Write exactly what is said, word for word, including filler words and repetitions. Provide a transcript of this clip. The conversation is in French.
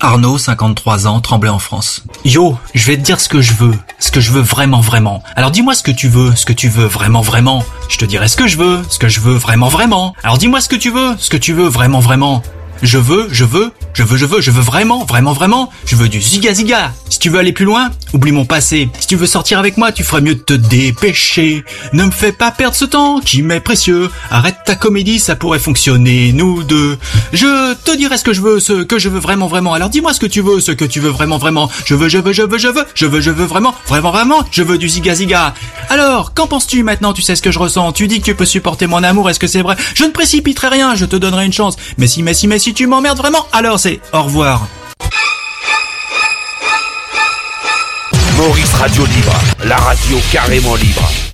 Arnaud, cinquante-trois ans, Tremblay en France. Yo, je vais te dire ce que je veux, ce que je veux vraiment vraiment. Alors dis-moi ce que tu veux, ce que tu veux vraiment vraiment. Je te dirai ce que je veux, ce que je veux vraiment vraiment. Alors dis-moi ce que tu veux, ce que tu veux vraiment vraiment. Je veux, je veux, je veux, je veux, je veux vraiment, vraiment, vraiment. Je veux du ziga ziga. Si tu veux aller plus loin, oublie mon passé. Si tu veux sortir avec moi, tu ferais mieux de te dépêcher. Ne me fais pas perdre ce temps qui m'est précieux. Arrête ta comédie, ça pourrait fonctionner, nous deux. Je te dirai ce que je veux, ce que je veux vraiment, vraiment. Alors dis-moi ce que tu veux, ce que tu veux vraiment, vraiment. Je veux, je veux, je veux, je veux, je veux, je veux vraiment, vraiment, vraiment. Je veux du ziga ziga. Alors, qu'en penses-tu maintenant? Tu sais ce que je ressens. Tu dis que tu peux supporter mon amour. Est-ce que c'est vrai? Je ne précipiterai rien. Je te donnerai une chance. Mais si, mais si, mais si tu m'emmerdes vraiment, alors c'est au revoir. Maurice Radio Libre, la radio carrément libre.